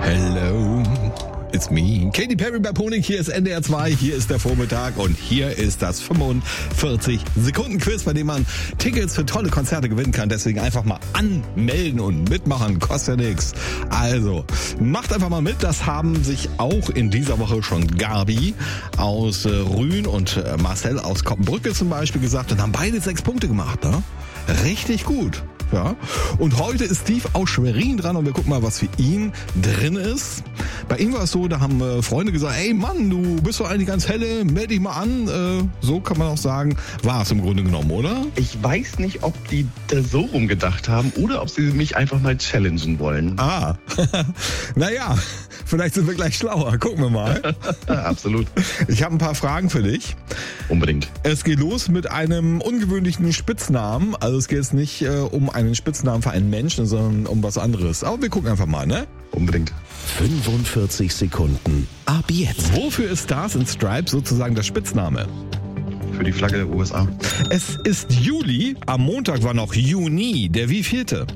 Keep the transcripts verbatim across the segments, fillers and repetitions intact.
Hello, it's me. Katy Perry bei Ponik, hier ist N D R zwei, hier ist der Vormittag und hier ist das fünfundvierzig Sekunden Quiz, bei dem man Tickets für tolle Konzerte gewinnen kann. Deswegen einfach mal anmelden und mitmachen, kostet ja nichts. Also, macht einfach mal mit. Das haben sich auch in dieser Woche schon Gabi aus Rühen und Marcel aus Koppenbrücke zum Beispiel gesagt und haben beide sechs Punkte gemacht, ne? Richtig gut. Ja. Und heute ist Steve aus Schwerin dran und wir gucken mal, was für ihn drin ist. Bei ihm war es so, da haben äh, Freunde gesagt, ey Mann, du bist doch eigentlich ganz helle, melde dich mal an. Äh, so kann man auch sagen, war es im Grunde genommen, oder? Ich weiß nicht, ob die da so rumgedacht haben oder ob sie mich einfach mal challengen wollen. Ah, naja, vielleicht sind wir gleich schlauer. Gucken wir mal. Absolut. Ich habe ein paar Fragen für dich. Unbedingt. Es geht los mit einem ungewöhnlichen Spitznamen. Also es geht jetzt nicht äh, um einen Spitznamen für einen Menschen, sondern um was anderes. Aber wir gucken einfach mal, ne? Unbedingt. fünfundvierzig Sekunden. Ab jetzt. Wofür ist Stars and Stripes sozusagen der Spitzname? Für die Flagge der U S A. Es ist Juli, am Montag war noch Juni. Der wievielte?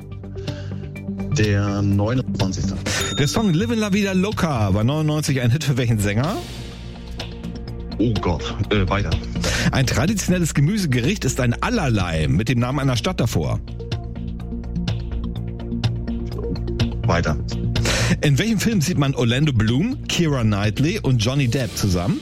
Der neunundzwanzigste. Der Song Livin' La Vida Loca war neunundneunzig ein Hit für welchen Sänger? Oh Gott, äh, weiter. Ein traditionelles Gemüsegericht ist ein Allerlei mit dem Namen einer Stadt davor. Weiter. In welchem Film sieht man Orlando Bloom, Keira Knightley und Johnny Depp zusammen?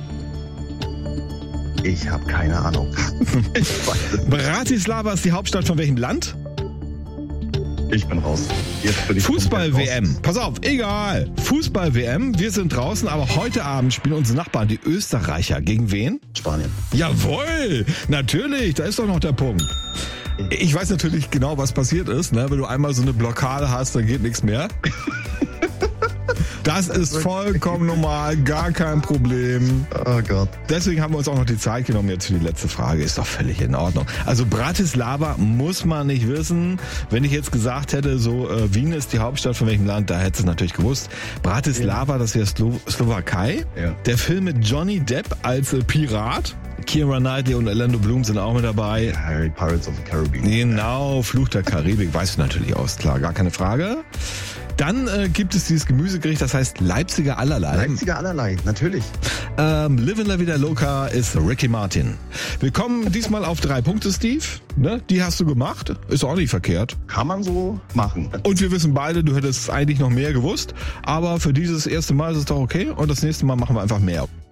Ich habe keine Ahnung. Ich weiß es nicht. Bratislava ist die Hauptstadt von welchem Land? Ich bin raus. Jetzt bin ich Fußball-W komplett M. raus. Pass auf, egal. Fußball-W M. Wir sind draußen, aber heute Abend spielen unsere Nachbarn, die Österreicher. Gegen wen? Spanien. Jawohl, natürlich. Da ist doch noch der Punkt. Ich weiß natürlich genau, was passiert ist. Ne? Wenn du einmal so eine Blockade hast, dann geht nichts mehr. Das ist vollkommen normal, gar kein Problem. Oh Gott. Deswegen haben wir uns auch noch die Zeit genommen jetzt für die letzte Frage. Ist doch völlig in Ordnung. Also Bratislava muss man nicht wissen. Wenn ich jetzt gesagt hätte, so äh, Wien ist die Hauptstadt von welchem Land, da hättest du es natürlich gewusst. Bratislava, das wäre Slo- Slowakei. Ja. Der Film mit Johnny Depp als äh, Pirat. Keira Knightley und Orlando Bloom sind auch mit dabei. Harry Pirates of the Caribbean. Genau, Fluch der Karibik, weißt du natürlich aus, klar, gar keine Frage. Dann äh, gibt es dieses Gemüsegericht, das heißt Leipziger Allerlei. Leipziger Allerlei, natürlich. Ähm, Livin' La Vida Loca ist Ricky Martin. Wir kommen diesmal auf drei Punkte, Steve. Ne? Die hast du gemacht, ist auch nicht verkehrt. Kann man so machen. Und wir wissen beide, du hättest eigentlich noch mehr gewusst. Aber für dieses erste Mal ist es doch okay und das nächste Mal machen wir einfach mehr.